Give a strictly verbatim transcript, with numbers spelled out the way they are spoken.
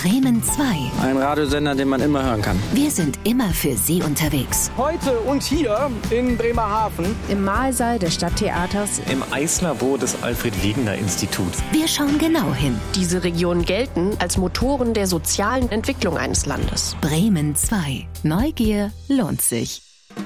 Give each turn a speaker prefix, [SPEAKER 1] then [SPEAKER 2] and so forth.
[SPEAKER 1] Bremen zwei.
[SPEAKER 2] Ein Radiosender, den man immer hören kann.
[SPEAKER 1] Wir sind immer für Sie unterwegs.
[SPEAKER 3] Heute und hier in Bremerhaven.
[SPEAKER 4] Im Mahlsaal des Stadttheaters.
[SPEAKER 5] Im Eislabor des Alfred-Wegener-Instituts.
[SPEAKER 1] Wir schauen genau hin.
[SPEAKER 4] Diese Regionen gelten als Motoren der sozialen Entwicklung eines Landes.
[SPEAKER 1] Bremen zwei. Neugier lohnt sich.